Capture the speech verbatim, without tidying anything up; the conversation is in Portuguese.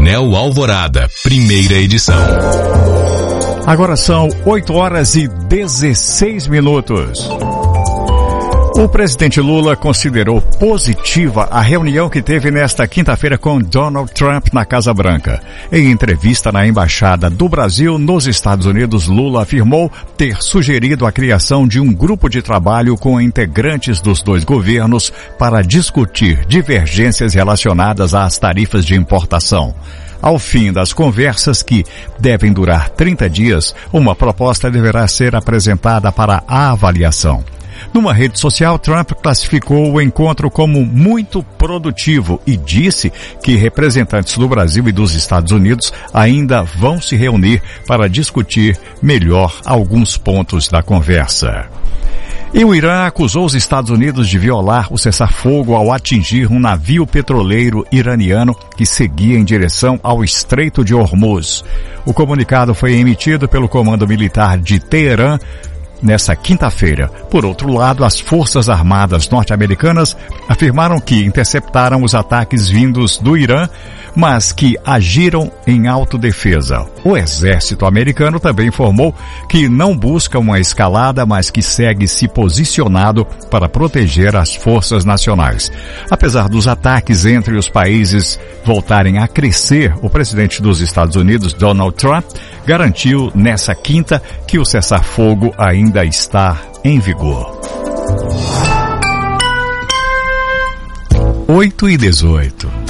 Jornal Alvorada, primeira edição. Agora são oito horas e dezesseis minutos. O presidente Lula considerou positiva a reunião que teve nesta quinta-feira com Donald Trump na Casa Branca. Em entrevista na Embaixada do Brasil nos Estados Unidos, Lula afirmou ter sugerido a criação de um grupo de trabalho com integrantes dos dois governos para discutir divergências relacionadas às tarifas de importação. Ao fim das conversas, que devem durar trinta dias, uma proposta deverá ser apresentada para a avaliação. Numa rede social, Trump classificou o encontro como muito produtivo e disse que representantes do Brasil e dos Estados Unidos ainda vão se reunir para discutir melhor alguns pontos da conversa. E o Irã acusou os Estados Unidos de violar o cessar-fogo ao atingir um navio petroleiro iraniano que seguia em direção ao Estreito de Hormuz. O comunicado foi emitido pelo Comando Militar de Teherã nessa quinta-feira. Por outro lado, as Forças Armadas norte-americanas afirmaram que interceptaram os ataques vindos do Irã, mas que agiram em autodefesa. O exército americano também informou que não busca uma escalada, mas que segue se posicionado para proteger as forças nacionais. Apesar dos ataques entre os países voltarem a crescer, o presidente dos Estados Unidos, Donald Trump, garantiu nessa quinta que o cessar-fogo ainda está em vigor. oito e dezoito.